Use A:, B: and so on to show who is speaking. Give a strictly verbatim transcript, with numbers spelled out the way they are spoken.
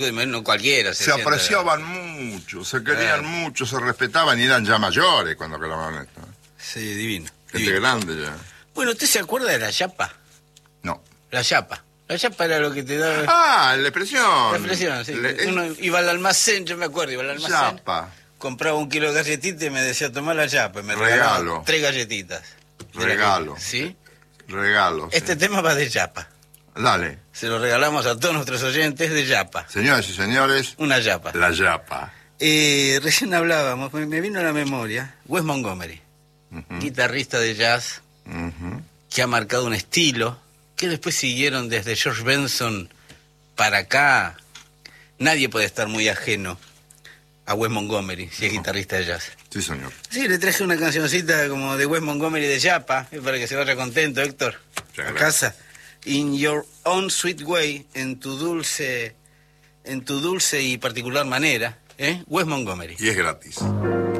A: No cualquiera.
B: Se, se apreciaban mucho, se querían ah. mucho, se respetaban y eran ya mayores cuando grababan esto.
A: Sí, divino.
B: Gente
A: divino.
B: grande ya.
A: Bueno, ¿usted se acuerda de la chapa?
B: No.
A: La chapa. La chapa era lo que te daba...
B: Ah, la expresión.
A: La expresión, sí.
B: Le...
A: Uno iba al almacén, yo me acuerdo, iba al almacén.
B: Chapa.
A: Compraba un kilo de galletitas y me decía, tomá la chapa. Y me
B: regalo.
A: Tres galletitas.
B: Regalo.
A: ¿Sí?
B: Regalo.
A: Este
B: sí.
A: tema va de chapa.
B: Dale.
A: Se lo regalamos a todos nuestros oyentes de yapa.
B: Señoras y señores.
A: Una yapa.
B: La yapa.
A: Eh, recién hablábamos, me vino a la memoria, Wes Montgomery, uh-huh. guitarrista de jazz, uh-huh. que ha marcado un estilo, que después siguieron desde George Benson para acá. Nadie puede estar muy ajeno a Wes Montgomery, si es guitarrista de jazz.
B: Sí, señor.
A: Sí, le traje una cancioncita como de Wes Montgomery de yapa, para que se vaya contento, Héctor,
B: ya,
A: a casa. In Your Own Sweet Way, en tu dulce, en tu dulce y particular manera, ¿eh? Wes Montgomery.
B: Y es gratis.